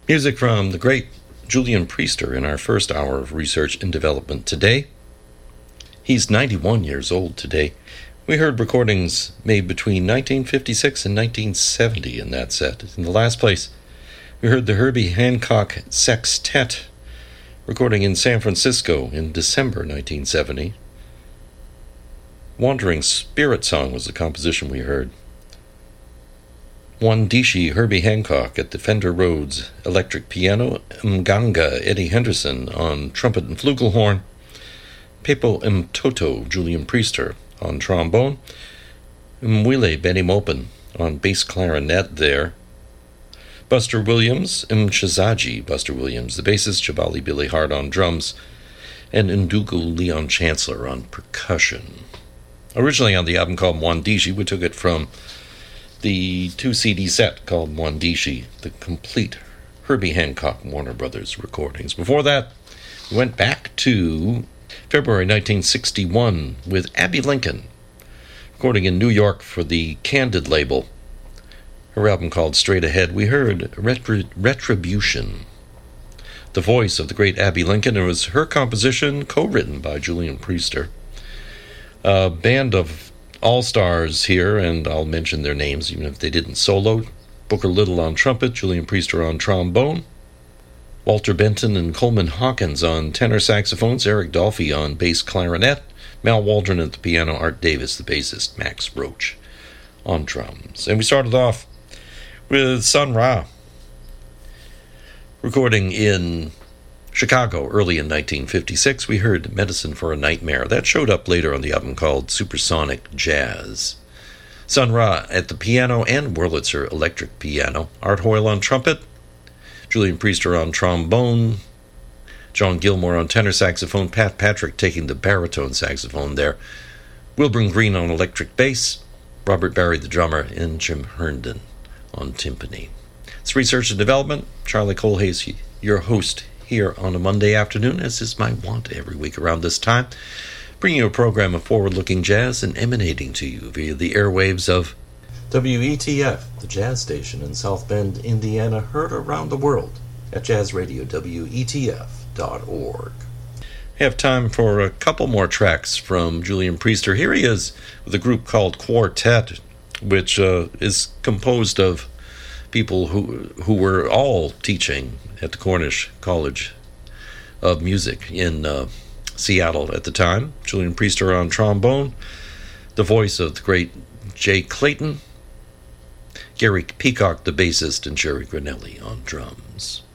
Music from the great Julian Priester in our first hour of research and development today. He's 91 years old today. We heard recordings made between 1956 and 1970 in that set. In the last place, we heard the Herbie Hancock Sextet, recording in San Francisco in December 1970. Wandering Spirit Song was the composition we heard. Wandishi Herbie Hancock at the Fender Rhodes electric piano, Mganga Eddie Henderson on trumpet and flugelhorn, Pepo Mtoto Julian Priester on trombone, Mwile Benny Mopin on bass clarinet there, Buster Williams, Mchazaji Buster Williams, the bassist, Jabali Billy Hart on drums, and Ndugu Leon Chancellor on percussion. Originally on the album called Mwandishi, we took it from the 2-CD set called Mwandishi, the complete Herbie Hancock Warner Brothers recordings. Before that, we went back to February 1961 with Abby Lincoln, recording in New York for the Candid label. Her album called Straight Ahead. We heard Retribution, the voice of the great Abby Lincoln. It was her composition, co-written by Julian Priester. A band of all-stars here, and I'll mention their names even if they didn't solo. Booker Little on trumpet, Julian Priester on trombone, Walter Benton and Coleman Hawkins on tenor saxophones, Eric Dolphy on bass clarinet, Mal Waldron at the piano, Art Davis, the bassist, Max Roach on drums. And we started off with Sun Ra, recording in Chicago early in 1956. We heard Medicine for a Nightmare. That showed up later on the album called Supersonic Jazz. Sun Ra at the piano and Wurlitzer electric piano, Art Hoyle on trumpet, Julian Priester on trombone, John Gilmore on tenor saxophone, Pat Patrick taking the baritone saxophone there, Wilburn Green on electric bass, Robert Barry the drummer, and Jim Herndon on timpani. It's Research and Development. Charlie Colhase, your host here on a Monday afternoon, as is my wont every week around this time, bringing you a program of forward-looking jazz and emanating to you via the airwaves of WETF, the jazz station in South Bend, Indiana, heard around the world at jazzradiowetf.org. I have time for a couple more tracks from Julian Priester. Here he is with a group called Quartet, which is composed of people who were all teaching at the Cornish College of Music in Seattle at the time. Julian Priester on trombone, the voice of the great Jay Clayton, Gary Peacock, the bassist, and Jerry Granelli on drums.